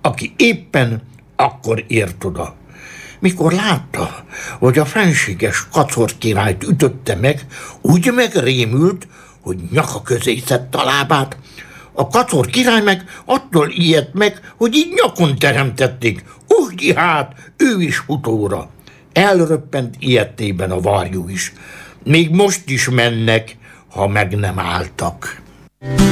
aki éppen akkor ért oda. Mikor látta, hogy a fenséges Kacor királyt ütötte meg, úgy megrémült, hogy nyaka közé szedte a lábát. A Kacor király meg attól ijedt meg, hogy így nyakon teremtették. Úgy hát, ő is utóra. Elröppent ijedtében a varjú is. Még most is mennek, ha meg nem álltak.